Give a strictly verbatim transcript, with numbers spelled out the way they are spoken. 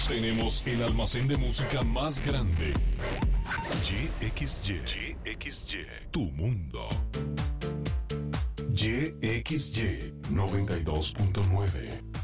Tenemos el almacén de música más grande. Y X Y. Y X Y. Tu mundo. Y X Y noventa y dos punto nueve.